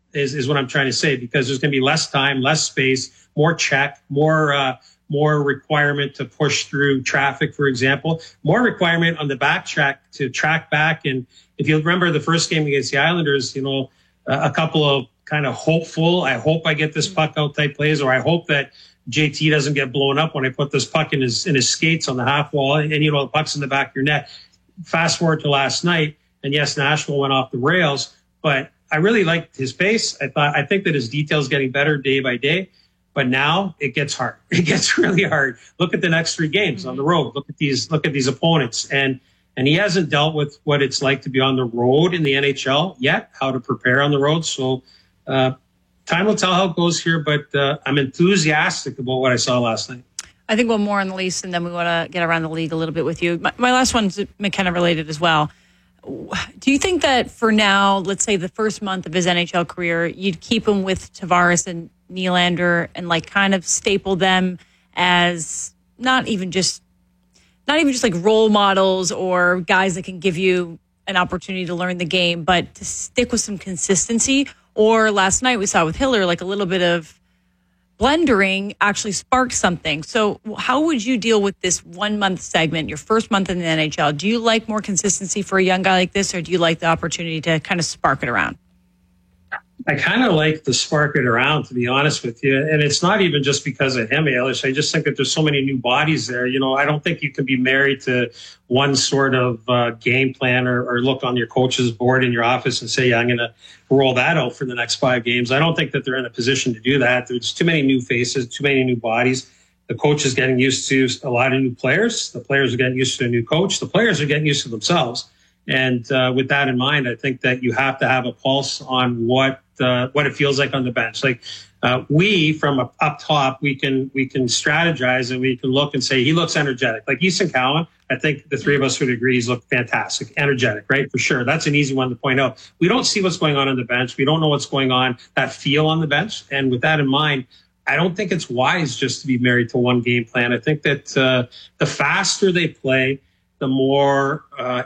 is what I'm trying to say, because there's going to be less time, less space, more check, more requirement to push through traffic, for example, more requirement on the back track to track back. And if you remember the first game against the Islanders, a couple of kind of hopeful, I hope I get this puck out type plays, or I hope that JT doesn't get blown up when I put this puck in his skates on the half wall, and the puck's in the back of your net. Fast forward to last night, and yes, Nashville went off the rails, but I really liked his pace. I think that his detail's getting better day by day, but now it gets hard. It gets really hard. Look at the next 3 games on the road. Look at these opponents, and he hasn't dealt with what it's like to be on the road in the NHL yet, how to prepare on the road. So time will tell how it goes here, but I'm enthusiastic about what I saw last night. I think one more on the Leafs, and then we want to get around the league a little bit with you. My last one's McKenna related as well. Do you think that for now, let's say the first month of his NHL career, you'd keep him with Tavares and Nylander and kind of staple them as not even just like role models or guys that can give you an opportunity to learn the game, but to stick with some consistency? Or last night we saw with Hiller, a little bit of blendering actually sparked something. So how would you deal with this 1 month segment, your first month in the NHL? Do you like more consistency for a young guy like this, or do you like the opportunity to kind of spark it around? I kind of like to spark it around, to be honest with you. And it's not even just because of him, Ailish. I just think that there's so many new bodies there. I don't think you can be married to one sort of game plan or look on your coach's board in your office and say, yeah, I'm going to roll that out for the next 5 games. I don't think that they're in a position to do that. There's too many new faces, too many new bodies. The coach is getting used to a lot of new players. The players are getting used to a new coach. The players are getting used to themselves. And with that in mind, I think that you have to have a pulse on what it feels like on the bench. We from up top, we can strategize and we can look and say he looks energetic. Like Easton Cowan, I think the 3 of us would agree he's looked fantastic, energetic, right? For sure, that's an easy one to point out. We don't see what's going on the bench. We don't know what's going on, that feel on the bench. And with that in mind, I don't think it's wise just to be married to one game plan. I think that the faster they play, the more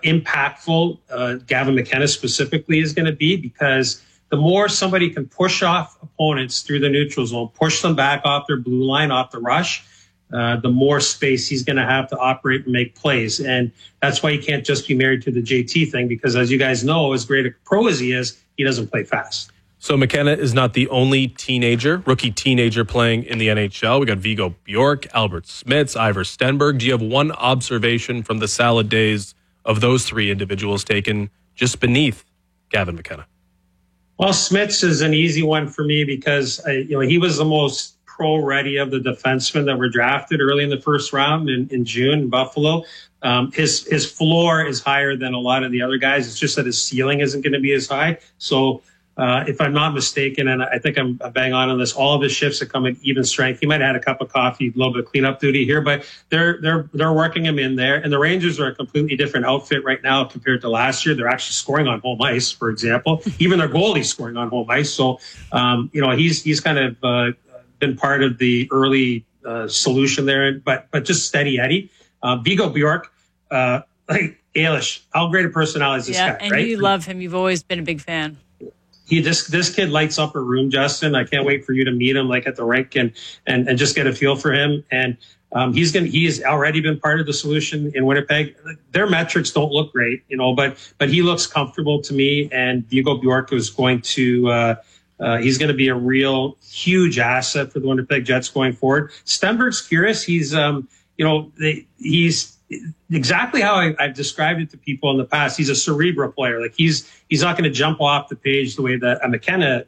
impactful Gavin McKenna specifically is going to be, because the more somebody can push off opponents through the neutral zone, push them back off their blue line, off the rush, the more space he's going to have to operate and make plays. And that's why you can't just be married to the JT thing, because as you guys know, as great a pro as he is, he doesn't play fast. So McKenna is not the only rookie teenager playing in the NHL. We got Vigo Bjork, Albert Smits, Ivor Stenberg. Do you have one observation from the salad days of those 3 individuals taken just beneath Gavin McKenna? Well, Smits is an easy one for me because he was the most pro-ready of the defensemen that were drafted early in the first round in June in Buffalo. His floor is higher than a lot of the other guys. It's just that his ceiling isn't going to be as high. So if I'm not mistaken, and I think I'm bang on this, all of his shifts have come at even strength. He might have had a cup of coffee, a little bit of cleanup duty here, but they're working him in there. And the Rangers are a completely different outfit right now compared to last year. They're actually scoring on home ice, for example. Even their goalie's scoring on home ice. So, he's kind of been part of the early solution there, but just steady Eddie. Vigo Bjork, Ailish, how great a personality is this guy, and right? you love him. You've always been a big fan. This kid lights up a room, Justin. I can't wait for you to meet him at the rink and just get a feel for him. And he's already been part of the solution in Winnipeg. Their metrics don't look great, but he looks comfortable to me. And Vigo Bjork is going to he's going to be a real huge asset for the Winnipeg Jets going forward. Stenberg's curious. He's exactly how I've described it to people in the past. He's a cerebral player. He's not going to jump off the page the way that McKenna